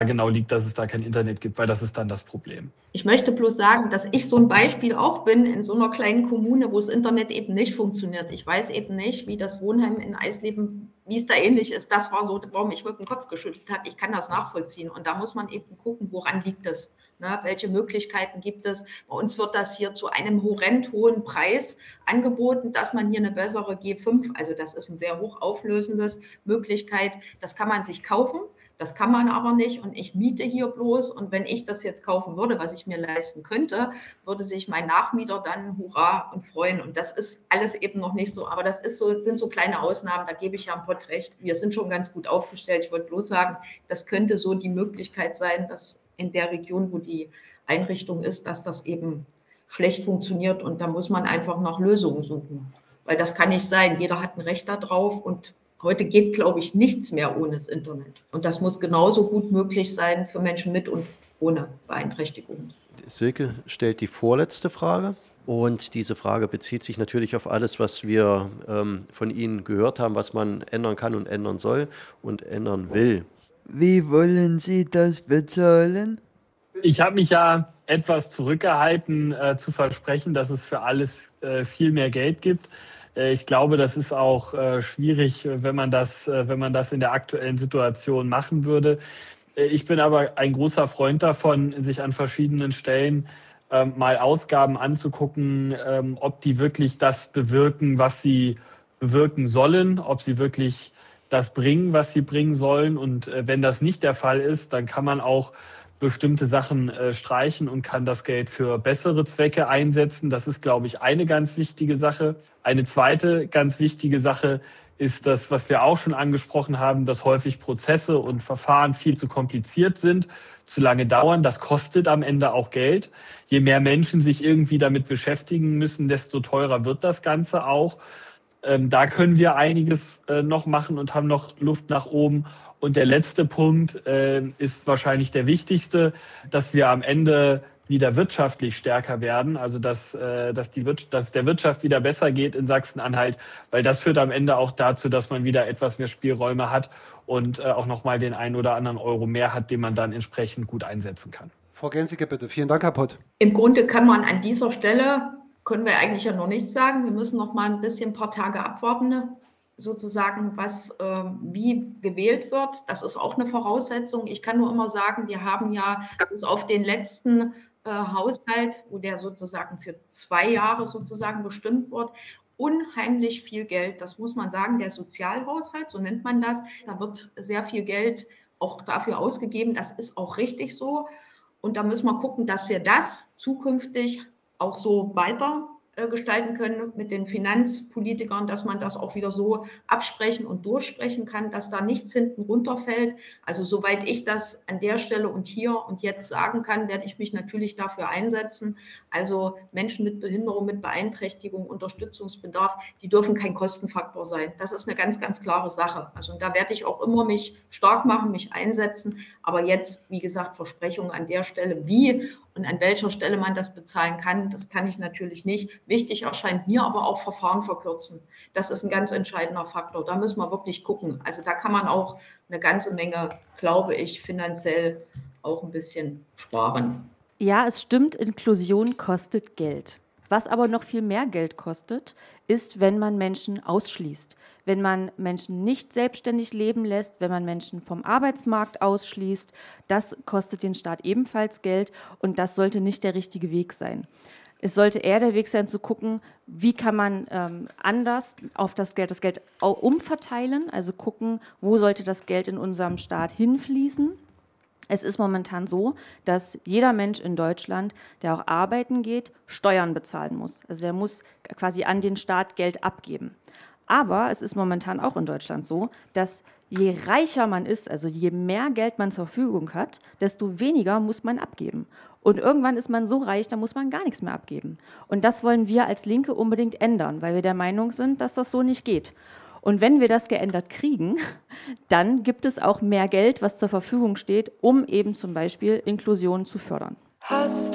genau liegt, dass es da kein Internet gibt, weil das ist dann das Problem. Ich möchte bloß sagen, dass ich so ein Beispiel auch bin in so einer kleinen Kommune, wo das Internet eben nicht funktioniert. Ich weiß eben nicht, wie das Wohnheim in Eisleben, wie es da ähnlich ist. Das war so, warum ich mit dem Kopf geschüttelt habe. Ich kann das nachvollziehen. Und da muss man eben gucken, woran liegt es? Ne? Welche Möglichkeiten gibt es? Bei uns wird das hier zu einem horrend hohen Preis angeboten, dass man hier eine bessere G5, also das ist ein sehr hochauflösendes Möglichkeit, das kann man sich kaufen. Das kann man aber nicht und ich miete hier bloß und wenn ich das jetzt kaufen würde, was ich mir leisten könnte, würde sich mein Nachmieter dann hurra und freuen und das ist alles eben noch nicht so, aber das ist so, sind so kleine Ausnahmen, da gebe ich Herrn Pott recht, wir sind schon ganz gut aufgestellt, ich wollte bloß sagen, das könnte so die Möglichkeit sein, dass in der Region, wo die Einrichtung ist, dass das eben schlecht funktioniert und da muss man einfach nach Lösungen suchen, weil das kann nicht sein, jeder hat ein Recht darauf und heute geht, glaube ich, nichts mehr ohne das Internet. Und das muss genauso gut möglich sein für Menschen mit und ohne Beeinträchtigungen. Silke stellt die vorletzte Frage. Und diese Frage bezieht sich natürlich auf alles, was wir von Ihnen gehört haben, was man ändern kann und ändern soll und ändern will. Wie wollen Sie das bezahlen? Ich habe mich ja etwas zurückgehalten, zu versprechen, dass es für alles viel mehr Geld gibt. Ich glaube, das ist auch schwierig, wenn man das in der aktuellen Situation machen würde. Ich bin aber ein großer Freund davon, sich an verschiedenen Stellen mal Ausgaben anzugucken, ob die wirklich das bewirken, was sie bewirken sollen, ob sie wirklich das bringen, was sie bringen sollen. Und wenn das nicht der Fall ist, dann kann man auch bestimmte Sachen streichen und kann das Geld für bessere Zwecke einsetzen. Das ist, glaube ich, eine ganz wichtige Sache. Eine zweite ganz wichtige Sache ist das, was wir auch schon angesprochen haben, dass häufig Prozesse und Verfahren viel zu kompliziert sind, zu lange dauern. Das kostet am Ende auch Geld. Je mehr Menschen sich irgendwie damit beschäftigen müssen, desto teurer wird das Ganze auch. Da können wir einiges noch machen und haben noch Luft nach oben. Und der letzte Punkt ist wahrscheinlich der wichtigste, dass wir am Ende wieder wirtschaftlich stärker werden, also dass es der Wirtschaft wieder besser geht in Sachsen-Anhalt, weil das führt am Ende auch dazu, dass man wieder etwas mehr Spielräume hat und auch nochmal den einen oder anderen Euro mehr hat, den man dann entsprechend gut einsetzen kann. Frau Gentzeke, bitte. Vielen Dank, Herr Pott. Im Grunde kann man an dieser Stelle, können wir eigentlich ja noch nichts sagen. Wir müssen noch mal ein paar Tage abwarten, sozusagen, wie gewählt wird. Das ist auch eine Voraussetzung. Ich kann nur immer sagen, wir haben ja bis auf den letzten Haushalt, wo der sozusagen für 2 Jahre sozusagen bestimmt wird, unheimlich viel Geld. Das muss man sagen, der Sozialhaushalt, so nennt man das. Da wird sehr viel Geld auch dafür ausgegeben. Das ist auch richtig so. Und da müssen wir gucken, dass wir das zukünftig auch so weiter gestalten können mit den Finanzpolitikern, dass man das auch wieder so absprechen und durchsprechen kann, dass da nichts hinten runterfällt. Also soweit ich das an der Stelle und hier und jetzt sagen kann, werde ich mich natürlich dafür einsetzen. Also Menschen mit Behinderung, mit Beeinträchtigung, Unterstützungsbedarf, die dürfen kein Kostenfaktor sein. Das ist eine ganz, ganz klare Sache. Also da werde ich auch immer mich stark machen, mich einsetzen. Aber jetzt, wie gesagt, Versprechungen an der Stelle, wie und an welcher Stelle man das bezahlen kann, das kann ich natürlich nicht. Wichtig erscheint mir aber auch Verfahren verkürzen. Das ist ein ganz entscheidender Faktor. Da müssen wir wirklich gucken. Also da kann man auch eine ganze Menge, glaube ich, finanziell auch ein bisschen sparen. Ja, es stimmt, Inklusion kostet Geld. Was aber noch viel mehr Geld kostet, ist, wenn man Menschen ausschließt. Wenn man Menschen nicht selbstständig leben lässt, wenn man Menschen vom Arbeitsmarkt ausschließt, das kostet den Staat ebenfalls Geld und das sollte nicht der richtige Weg sein. Es sollte eher der Weg sein, zu gucken, wie kann man anders auf das Geld umverteilen, also gucken, wo sollte das Geld in unserem Staat hinfließen. Es ist momentan so, dass jeder Mensch in Deutschland, der auch arbeiten geht, Steuern bezahlen muss. Also der muss quasi an den Staat Geld abgeben. Aber es ist momentan auch in Deutschland so, dass je reicher man ist, also je mehr Geld man zur Verfügung hat, desto weniger muss man abgeben. Und irgendwann ist man so reich, da muss man gar nichts mehr abgeben. Und das wollen wir als Linke unbedingt ändern, weil wir der Meinung sind, dass das so nicht geht. Und wenn wir das geändert kriegen, dann gibt es auch mehr Geld, was zur Verfügung steht, um eben zum Beispiel Inklusion zu fördern.